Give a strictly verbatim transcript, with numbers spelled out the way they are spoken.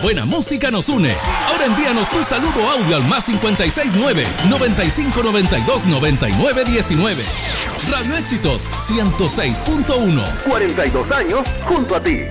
buena música nos une. Ahora envíanos tu saludo audio al más cincuenta y seis nueve, noventa y cinco noventa y dos noventa y nueve diecinueve. Radio Éxitos ciento seis punto uno. cuarenta y dos años junto a ti.